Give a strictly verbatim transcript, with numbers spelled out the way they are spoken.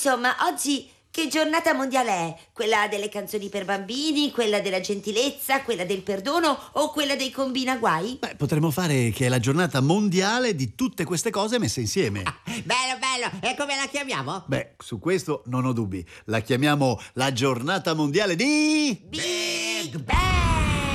insomma, oggi che giornata mondiale è? Quella delle canzoni per bambini, quella della gentilezza, quella del perdono o quella dei combinaguai? Beh, potremmo fare che è la giornata mondiale di tutte queste cose messe insieme. Ah, bello, bello. E come la chiamiamo? Beh, su questo non ho dubbi. La chiamiamo la giornata mondiale di... Big Bang!